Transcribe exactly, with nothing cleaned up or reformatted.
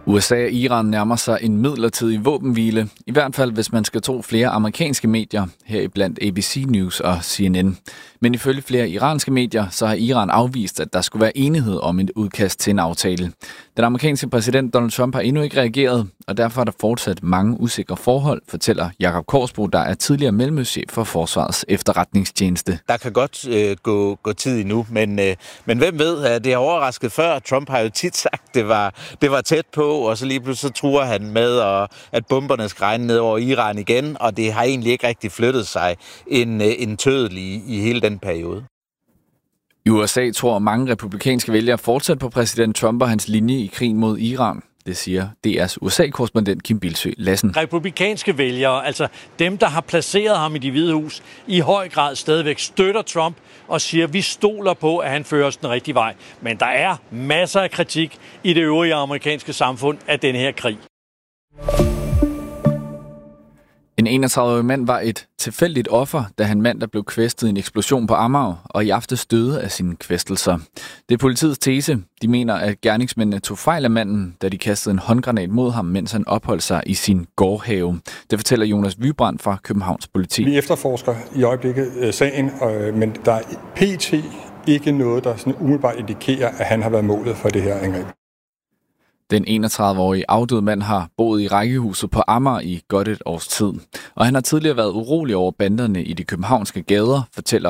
U S A og Iran nærmer sig en midlertidig våbenhvile, i hvert fald hvis man skal tro flere amerikanske medier, heriblandt A B C News og C N N. Men ifølge flere iranske medier, så har Iran afvist, at der skulle være enighed om et udkast til en aftale. Den amerikanske præsident Donald Trump har endnu ikke reageret, og derfor er der fortsat mange usikre forhold, fortæller Jakob Korsbro, der er tidligere mellemøstchef for Forsvarets efterretningstjeneste. Der kan godt øh, gå, gå tid endnu, men, øh, men hvem ved, at det har overrasket før. Trump har jo tit sagt, at det var, det var tæt på, og så lige pludselig så truer han med, at, at bomberne skal regne ned over Iran igen, og det har egentlig ikke rigtig flyttet sig en, en tødel i, i hele den periode. I U S A tror mange republikanske vælgere fortsat på præsident Trump og hans linje i krigen mod Iran. Det siger D R's U S A-korrespondent Kim Bildsøe Lassen. Republikanske vælgere, altså dem, der har placeret ham i Det Hvide Hus, i høj grad stadigvæk støtter Trump og siger, at vi stoler på, at han fører os den rigtige vej. Men der er masser af kritik i det øvrige amerikanske samfund af denne her krig. En enogtredive-årig mand var et tilfældigt offer, da han mandag blev kvæstet i en eksplosion på Amager, og i aftes døde af sine kvæstelser. Det er politiets tese. De mener, at gerningsmændene tog fejl af manden, da de kastede en håndgranat mod ham, mens han opholdt sig i sin gårdhave. Det fortæller Jonas Vybrand fra Københavns Politi. Vi efterforsker i øjeblikket øh, sagen, øh, men der er pt. Ikke noget, der sådan umiddelbart indikerer, at han har været målet for det her angreb. Den enogtredive-årige afdøde mand har boet i rækkehuset på Amager i godt et års tid, og han har tidligere været urolig over banderne i de københavnske gader, fortæller